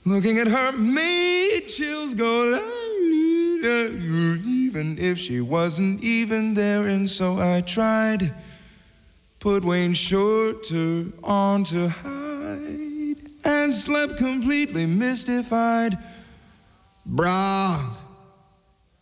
Looking at her made chills go even if she wasn't even there, and so I tried. Put Wayne Shorter on to hide and slept completely mystified. Bronx,